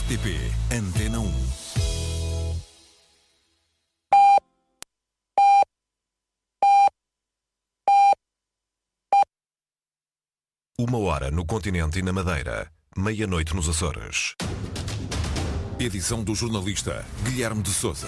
RTP Antena 1. Uma hora no continente e na Madeira, meia-noite nos Açores. Edição do jornalista Guilherme de Sousa.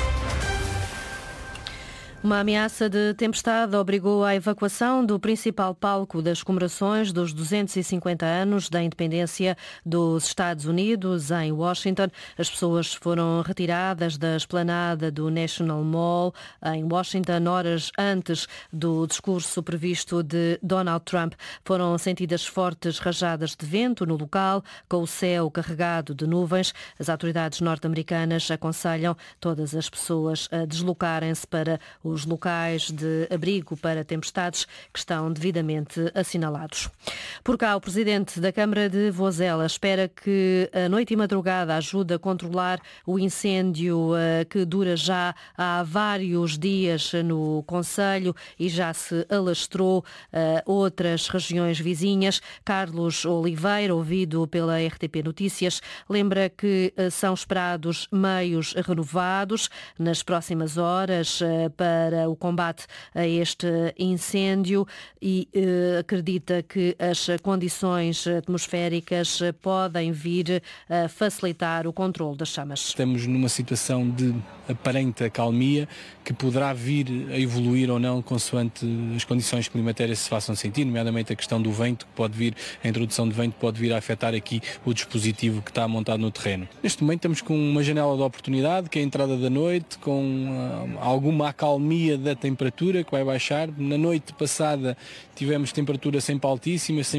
Uma ameaça de tempestade obrigou à evacuação do principal palco das comemorações dos 250 anos da independência dos Estados Unidos, em Washington. As pessoas foram retiradas da esplanada do National Mall, em Washington, horas antes do discurso previsto de Donald Trump. Foram sentidas fortes rajadas de vento no local, com o céu carregado de nuvens. As autoridades norte-americanas aconselham todas as pessoas a deslocarem-se para os locais de abrigo para tempestades que estão devidamente assinalados. Por cá, o presidente da Câmara de Vozela espera que a noite e madrugada ajude a controlar o incêndio que dura já há vários dias no concelho e já se alastrou outras regiões vizinhas. Carlos Oliveira, ouvido pela RTP Notícias, lembra que são esperados meios renovados nas próximas horas para o combate a este incêndio e acredita que as condições atmosféricas podem vir a facilitar o controle das chamas. Estamos numa situação de aparente acalmia que poderá vir a evoluir ou não consoante as condições climatéricas se façam sentir, nomeadamente a questão do vento, que pode vir, a introdução de vento pode vir a afetar aqui o dispositivo que está montado no terreno. Neste momento estamos com uma janela de oportunidade, que é a entrada da noite, com alguma acalmia da temperatura que vai baixar. Na noite passada tivemos temperatura sempre altíssimas,